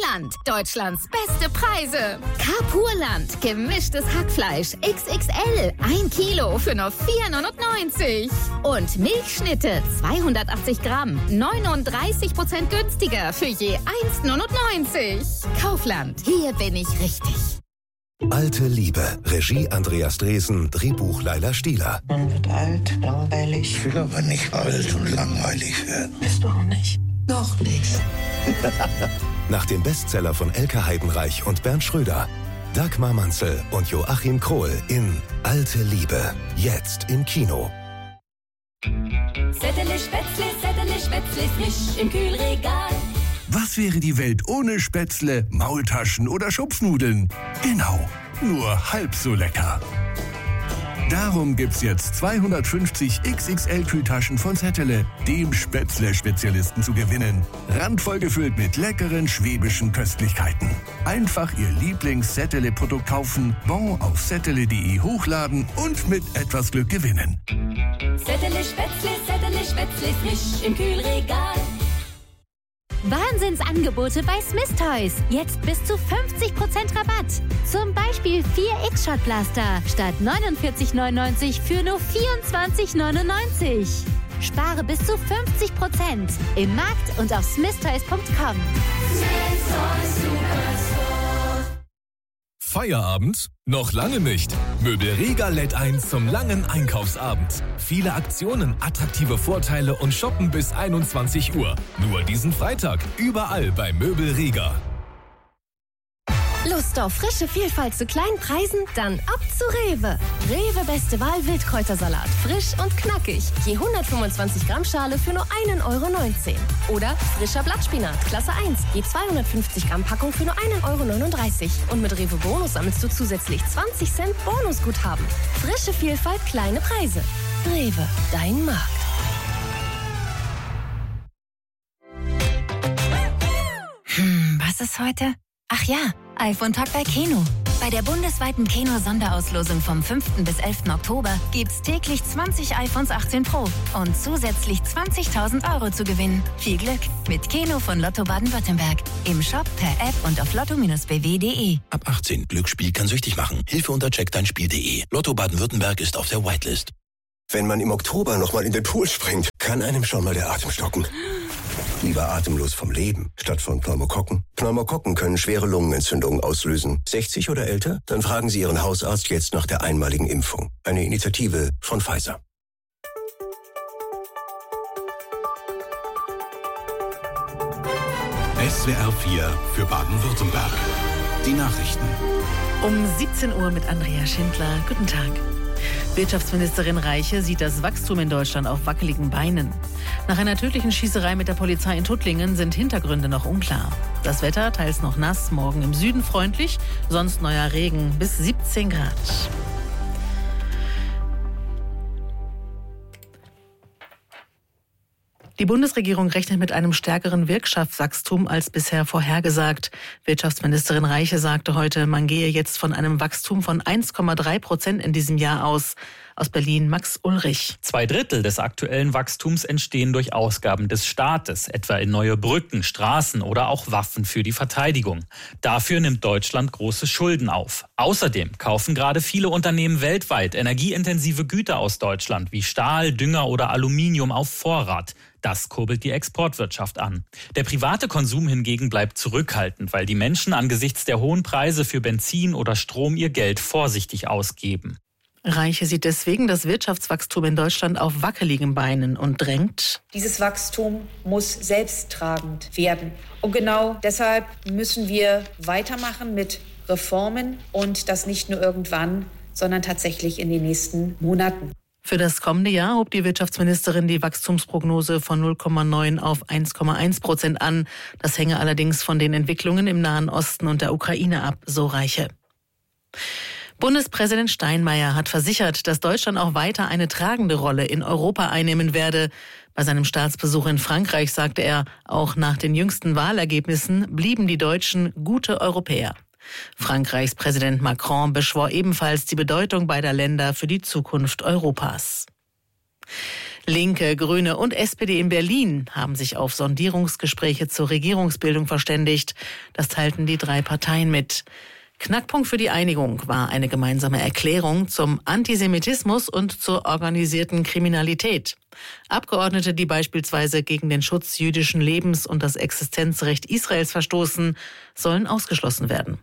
Carpurland. Deutschlands beste Preise. Carpurland. Gemischtes Hackfleisch XXL. 1 Kilo für nur 4,99 €. Und Milchschnitte 280 Gramm. 39% günstiger für je 1,99 €. Kaufland. Hier bin ich richtig. Alte Liebe. Regie Andreas Dresen. Drehbuch Laila Stieler. Man wird alt, langweilig. Ich will aber nicht alt und langweilig werden. Bist du auch nicht? Noch nicht. Nach dem Bestseller von Elke Heidenreich und Bernd Schröder. Dagmar Manzel und Joachim Krohl in Alte Liebe. Jetzt im Kino. Settele Spätzle, frisch im Kühlregal. Was wäre die Welt ohne Spätzle, Maultaschen oder Schupfnudeln? Genau, nur halb so lecker. Darum gibt's jetzt 250 XXL-Kühltaschen von Zettele, dem Spätzle-Spezialisten, zu gewinnen. Randvoll gefüllt mit leckeren schwäbischen Köstlichkeiten. Einfach Ihr Lieblings-Zettele-Produkt kaufen, Bon auf zettele.de hochladen und mit etwas Glück gewinnen. Settele Spätzle, frisch im Kühlregal. Wahnsinnsangebote bei Smith Toys. Jetzt bis zu 50% Rabatt. Zum Beispiel 4 X-Shot-Blaster statt 49,99 für nur 24,99. Spare bis zu 50% im Markt und auf smithtoys.com. Feierabend? Noch lange nicht. Möbel Rega lädt ein zum langen Einkaufsabend. Viele Aktionen, attraktive Vorteile und Shoppen bis 21 Uhr. Nur diesen Freitag, überall bei Möbel Rega. Lust auf frische Vielfalt zu kleinen Preisen? Dann ab zu Rewe. Rewe beste Wahl Wildkräutersalat. Frisch und knackig. Je 125 Gramm Schale für nur 1,19 €. Oder frischer Blattspinat, Klasse 1. Je 250 Gramm Packung für nur 1,39 €. Und mit Rewe Bonus sammelst du zusätzlich 20 Cent Bonusguthaben. Frische Vielfalt, kleine Preise. Rewe, dein Markt. Was ist heute? Ach ja, iPhone-Tag bei Keno. Bei der bundesweiten Keno-Sonderauslosung vom 5. bis 11. Oktober gibt's täglich 20 iPhones 18 Pro und zusätzlich 20.000 € zu gewinnen. Viel Glück mit Keno von Lotto Baden-Württemberg. Im Shop, per App und auf lotto-bw.de. Ab 18. Glücksspiel kann süchtig machen. Hilfe unter checkdeinspiel.de. Lotto Baden-Württemberg ist auf der Whitelist. Wenn man im Oktober nochmal in den Pool springt, kann einem schon mal der Atem stocken. Lieber atemlos vom Leben, statt von Pneumokokken. Pneumokokken können schwere Lungenentzündungen auslösen. 60 oder älter? Dann fragen Sie Ihren Hausarzt jetzt nach der einmaligen Impfung. Eine Initiative von Pfizer. SWR 4 für Baden-Württemberg. Die Nachrichten. Um 17 Uhr mit Andrea Schindler. Guten Tag. Wirtschaftsministerin Reiche sieht das Wachstum in Deutschland auf wackeligen Beinen. Nach einer tödlichen Schießerei mit der Polizei in Tuttlingen sind Hintergründe noch unklar. Das Wetter teils noch nass, morgen im Süden freundlich, sonst neuer Regen bis 17 Grad. Die Bundesregierung rechnet mit einem stärkeren Wirtschaftswachstum als bisher vorhergesagt. Wirtschaftsministerin Reiche sagte heute, man gehe jetzt von einem Wachstum von 1,3% in diesem Jahr aus. Aus Berlin Max Ulrich. 2/3 des aktuellen Wachstums entstehen durch Ausgaben des Staates, etwa in neue Brücken, Straßen oder auch Waffen für die Verteidigung. Dafür nimmt Deutschland große Schulden auf. Außerdem kaufen gerade viele Unternehmen weltweit energieintensive Güter aus Deutschland wie Stahl, Dünger oder Aluminium auf Vorrat. Das kurbelt die Exportwirtschaft an. Der private Konsum hingegen bleibt zurückhaltend, weil die Menschen angesichts der hohen Preise für Benzin oder Strom ihr Geld vorsichtig ausgeben. Reiche sieht deswegen das Wirtschaftswachstum in Deutschland auf wackeligen Beinen und drängt: Dieses Wachstum muss selbsttragend werden. Und genau deshalb müssen wir weitermachen mit Reformen und das nicht nur irgendwann, sondern tatsächlich in den nächsten Monaten. Für das kommende Jahr hob die Wirtschaftsministerin die Wachstumsprognose von 0,9 auf 1,1% an. Das hänge allerdings von den Entwicklungen im Nahen Osten und der Ukraine ab, so Reiche. Bundespräsident Steinmeier hat versichert, dass Deutschland auch weiter eine tragende Rolle in Europa einnehmen werde. Bei seinem Staatsbesuch in Frankreich sagte er, auch nach den jüngsten Wahlergebnissen blieben die Deutschen gute Europäer. Frankreichs Präsident Macron beschwor ebenfalls die Bedeutung beider Länder für die Zukunft Europas. Linke, Grüne und SPD in Berlin haben sich auf Sondierungsgespräche zur Regierungsbildung verständigt. Das teilten die 3 Parteien mit. Knackpunkt für die Einigung war eine gemeinsame Erklärung zum Antisemitismus und zur organisierten Kriminalität. Abgeordnete, die beispielsweise gegen den Schutz jüdischen Lebens und das Existenzrecht Israels verstoßen, sollen ausgeschlossen werden.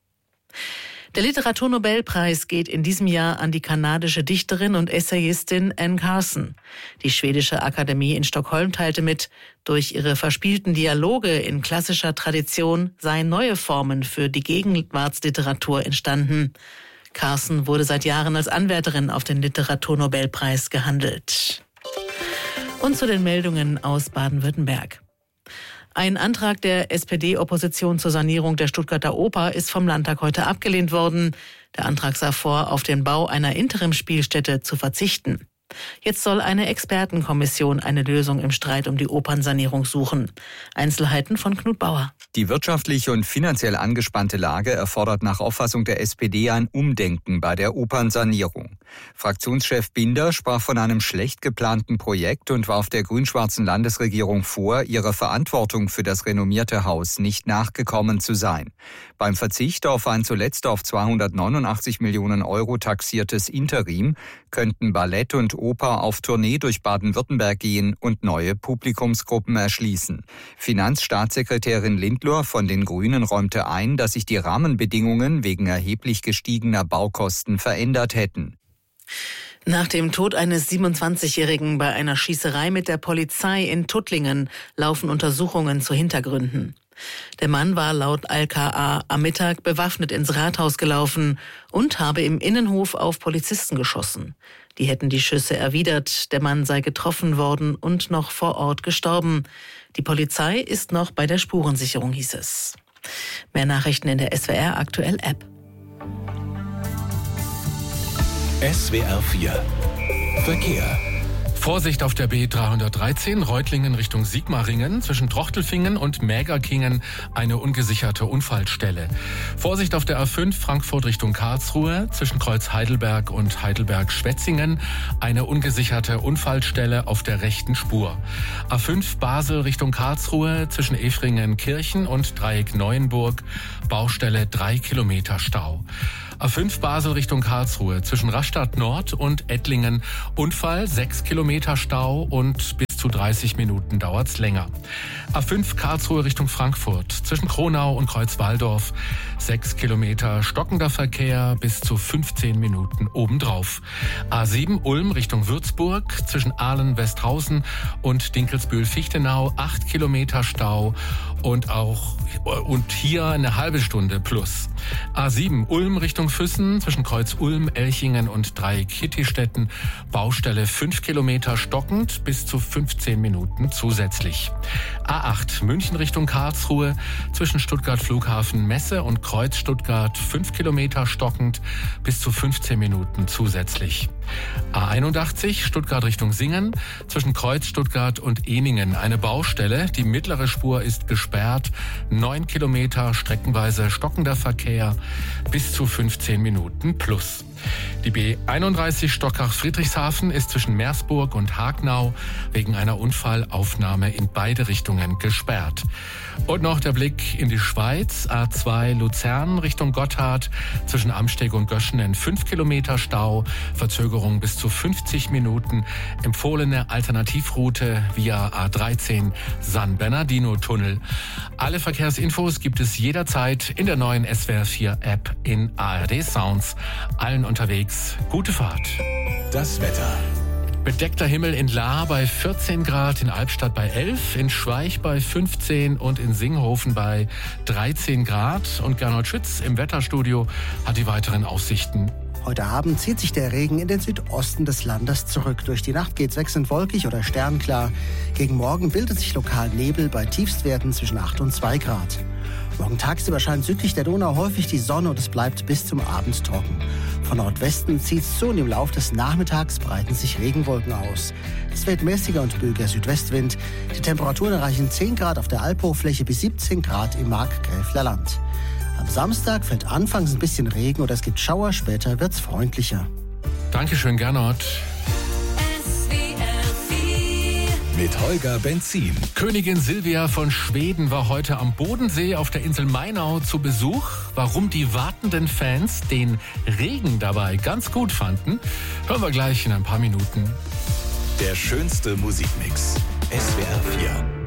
Der Literaturnobelpreis geht in diesem Jahr an die kanadische Dichterin und Essayistin Anne Carson. Die Schwedische Akademie in Stockholm teilte mit, durch ihre verspielten Dialoge in klassischer Tradition seien neue Formen für die Gegenwartsliteratur entstanden. Carson wurde seit Jahren als Anwärterin auf den Literaturnobelpreis gehandelt. Und zu den Meldungen aus Baden-Württemberg. Ein Antrag der SPD-Opposition zur Sanierung der Stuttgarter Oper ist vom Landtag heute abgelehnt worden. Der Antrag sah vor, auf den Bau einer Interimsspielstätte zu verzichten. Jetzt soll eine Expertenkommission eine Lösung im Streit um die Opernsanierung suchen. Einzelheiten von Knut Bauer. Die wirtschaftlich und finanziell angespannte Lage erfordert nach Auffassung der SPD ein Umdenken bei der Opernsanierung. Fraktionschef Binder sprach von einem schlecht geplanten Projekt und warf der grün-schwarzen Landesregierung vor, ihrer Verantwortung für das renommierte Haus nicht nachgekommen zu sein. Beim Verzicht auf ein zuletzt auf 289 Millionen Euro taxiertes Interim könnten Ballett und Oper auf Tournee durch Baden-Württemberg gehen und neue Publikumsgruppen erschließen. Finanzstaatssekretärin Lindler von den Grünen räumte ein, dass sich die Rahmenbedingungen wegen erheblich gestiegener Baukosten verändert hätten. Nach dem Tod eines 27-Jährigen bei einer Schießerei mit der Polizei in Tuttlingen laufen Untersuchungen zu Hintergründen. Der Mann war laut LKA am Mittag bewaffnet ins Rathaus gelaufen und habe im Innenhof auf Polizisten geschossen. Die hätten die Schüsse erwidert, der Mann sei getroffen worden und noch vor Ort gestorben. Die Polizei ist noch bei der Spurensicherung, hieß es. Mehr Nachrichten in der SWR Aktuell App. SWR 4 Verkehr. Vorsicht auf der B313 Reutlingen Richtung Sigmaringen, zwischen Trochtelfingen und Mägerkingen eine ungesicherte Unfallstelle. Vorsicht auf der A5 Frankfurt Richtung Karlsruhe, zwischen Kreuz Heidelberg und Heidelberg-Schwetzingen eine ungesicherte Unfallstelle auf der rechten Spur. A5 Basel Richtung Karlsruhe, zwischen Efringen-Kirchen und Dreieck Neuenburg, Baustelle 3 Kilometer Stau. A5 Basel Richtung Karlsruhe, zwischen Rastatt Nord und Ettlingen, Unfall, 6 Kilometer Stau und bis zu 30 Minuten dauert's länger. A5 Karlsruhe Richtung Frankfurt, zwischen Kronau und Kreuzwaldorf, 6 Kilometer stockender Verkehr, bis zu 15 Minuten obendrauf. A7 Ulm Richtung Würzburg, zwischen Ahlen-Westhausen und Dinkelsbühl-Fichtenau, 8 Kilometer Stau und hier eine halbe Stunde plus. A7 Ulm Richtung Füssen, zwischen Kreuz Ulm, Elchingen und Dreieck Hittistetten, Baustelle 5 Kilometer stockend, bis zu 15 Minuten zusätzlich. A8 München Richtung Karlsruhe, zwischen Stuttgart Flughafen Messe und Kreuz Stuttgart 5 Kilometer stockend, bis zu 15 Minuten zusätzlich. A81 Stuttgart Richtung Singen, zwischen Kreuz Stuttgart und Ehningen eine Baustelle. Die mittlere Spur ist gesperrt, 9 Kilometer streckenweise stockender Verkehr, bis zu 15 Minuten plus. Die B31 Stockach-Friedrichshafen ist zwischen Meersburg und Hagnau wegen einer Unfallaufnahme in beide Richtungen gesperrt. Und noch der Blick in die Schweiz. A2 Luzern Richtung Gotthard, zwischen Amsteg und Göschenen 5 Kilometer Stau, Verzögerung bis zu 50 Minuten. Empfohlene Alternativroute via A13 San Bernardino-Tunnel. Alle Verkehrsinfos gibt es jederzeit in der neuen SWR 4 App in ARD Sounds. Allen unterwegs gute Fahrt. Das Wetter. Bedeckter Himmel in Lahr bei 14 Grad, in Albstadt bei 11, in Schweich bei 15 und in Singhofen bei 13 Grad. Und Gernot Schütz im Wetterstudio hat die weiteren Aussichten. Heute Abend zieht sich der Regen in den Südosten des Landes zurück. Durch die Nacht geht's wechselnd wolkig oder sternklar. Gegen Morgen bildet sich lokal Nebel bei Tiefstwerten zwischen 8 und 2 Grad. Morgen tagsüber scheint südlich der Donau häufig die Sonne und es bleibt bis zum Abend trocken. Von Nordwesten zieht's zu und im Laufe des Nachmittags breiten sich Regenwolken aus. Es weht mäßiger und böiger Südwestwind. Die Temperaturen erreichen 10 Grad auf der Albhochfläche bis 17 Grad im Markgräfler Land. Am Samstag fällt anfangs ein bisschen Regen oder es gibt Schauer, später wird's freundlicher. Dankeschön, Gernot. SWR 4 mit Holger Benzin. Königin Silvia von Schweden war heute am Bodensee auf der Insel Mainau zu Besuch. Warum die wartenden Fans den Regen dabei ganz gut fanden, hören wir gleich in ein paar Minuten. Der schönste Musikmix. SWR 4.